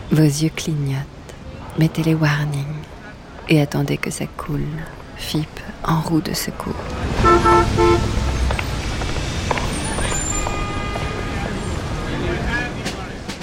Vos yeux clignotent, mettez les warnings et attendez que ça coule, FIP en roue de secours.